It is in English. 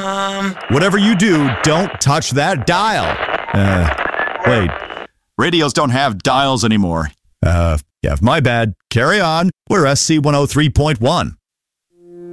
Whatever you do, don't touch that dial. Wait. Radios don't have dials anymore. Yeah, my bad. Carry on. We're SC 103.1.